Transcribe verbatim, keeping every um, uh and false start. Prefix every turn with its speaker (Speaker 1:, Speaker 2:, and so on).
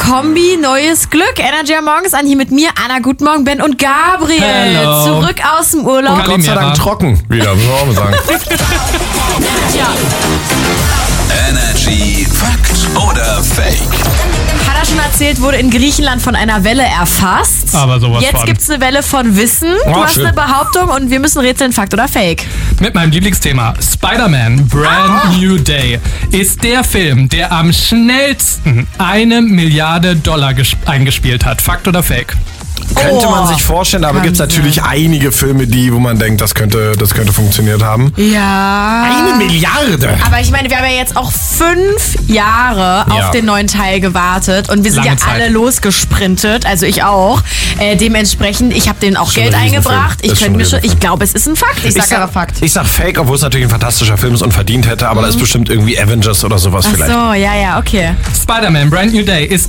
Speaker 1: Kombi, neues Glück. Energy am Morgens an hier mit mir, Anna, guten Morgen, Ben und Gabriel.
Speaker 2: Hello.
Speaker 1: Zurück aus dem Urlaub.
Speaker 2: Und
Speaker 3: Gott sei Dank trocken wieder, muss man auch mal sagen.
Speaker 1: Ja.
Speaker 4: Energy Fakt oder Fake?
Speaker 1: Hat er schon erzählt, wurde in Griechenland von einer Welle erfasst.
Speaker 2: Aber sowas
Speaker 1: Jetzt
Speaker 2: von.
Speaker 1: gibt's eine Welle von Wissen. Du
Speaker 3: Oh,
Speaker 1: hast
Speaker 3: schön.
Speaker 1: eine Behauptung und wir müssen rätseln, Fakt oder Fake.
Speaker 2: Mit meinem Lieblingsthema Spider-Man Brand New Day ist der Film, der am schnellsten eine Milliarde Dollar ges- eingespielt hat. Fakt oder Fake?
Speaker 3: Könnte
Speaker 1: Oh.
Speaker 3: man sich vorstellen, aber
Speaker 1: Kann
Speaker 3: gibt es natürlich
Speaker 1: sein.
Speaker 3: einige Filme, die, wo man denkt, das könnte, das könnte funktioniert haben.
Speaker 1: Ja.
Speaker 3: Eine Milliarde!
Speaker 1: Aber ich meine, wir haben ja jetzt auch fünf Jahre
Speaker 3: Ja.
Speaker 1: auf den neuen Teil gewartet und wir sind
Speaker 2: Lange
Speaker 1: ja
Speaker 2: Zeit.
Speaker 1: alle losgesprintet, also ich auch. Äh, dementsprechend, ich habe denen auch
Speaker 3: Schon
Speaker 1: Geld
Speaker 3: ein Riesenfilm.
Speaker 1: eingebracht.
Speaker 3: Das
Speaker 1: Ich
Speaker 3: ist schon
Speaker 1: könnte
Speaker 3: ein
Speaker 1: mir schon, ich
Speaker 3: Riesenfilm.
Speaker 1: glaube, es ist ein Fakt. Ich, sag aber Fakt.
Speaker 3: Ich sag Fake, obwohl es natürlich ein fantastischer Film ist und verdient hätte, aber da ist bestimmt irgendwie Avengers oder sowas
Speaker 1: Ach
Speaker 3: vielleicht.
Speaker 1: so, ja, ja, okay.
Speaker 2: Spider-Man Brand New Day ist